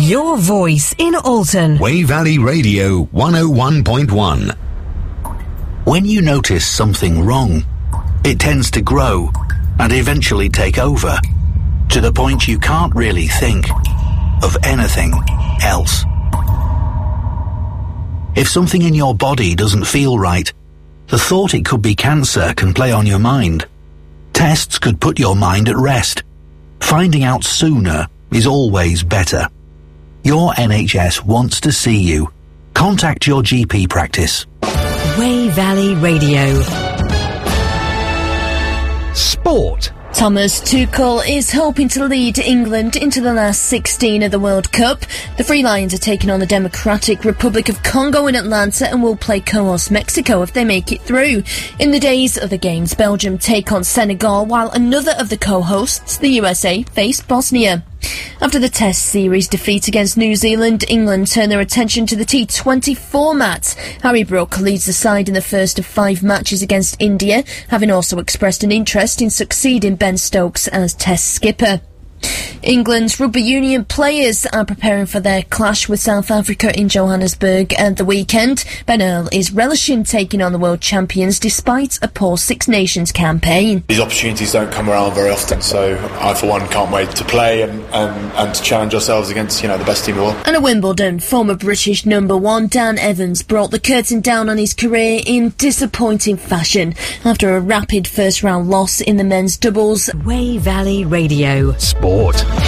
Your voice in Alton. Wey Valley Radio 101.1. When you notice something wrong, it tends to grow and eventually take over, to the point you can't really think of anything else. If something in your body doesn't feel right, the thought it could be cancer can play on your mind. Tests could put your mind at rest. Finding out sooner is always better. Your NHS wants to see you. Contact your GP practice. Wey Valley Radio. Sport. Thomas Tuchel is hoping to lead England into the last 16 of the World Cup. The Free Lions are taking on the Democratic Republic of Congo in Atlanta and will play co-host Mexico if they make it through. In the days of the games, Belgium take on Senegal, while another of the co-hosts, the USA, face Bosnia. After the Test series defeat against New Zealand, England turn their attention to the T20 format. Harry Brook leads the side in the first of 5 matches against India, having also expressed an interest in succeeding Ben Stokes as Test skipper. England's rugby union players are preparing for their clash with South Africa in Johannesburg at the weekend. Ben Earl is relishing taking on the world champions despite a poor Six Nations campaign. These opportunities don't come around very often, so I for one can't wait to play and to challenge ourselves against, the best team in the world. And at Wimbledon, former British number 1 Dan Evans brought the curtain down on his career in disappointing fashion after a rapid first round loss in the men's doubles. Wey Valley Radio. Sport.